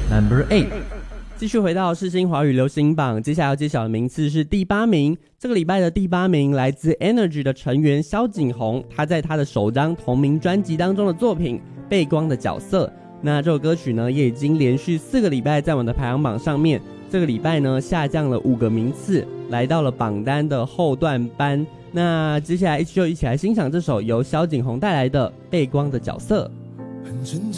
Number 8。 继续回到世新华语流行榜，接下来要揭晓的名次是第8名。这个礼拜的第8名来自 Energy 的成员萧景宏，他在他的首张同名专辑当中的作品《背光的角色》。那这首歌曲呢，也已经连续4个礼拜在我们的排行榜上面。这个礼拜呢，下降了5个名次，来到了榜单的后段班。那接下来就一起来欣赏这首由萧景宏带来的《背光的角色》。 很挣扎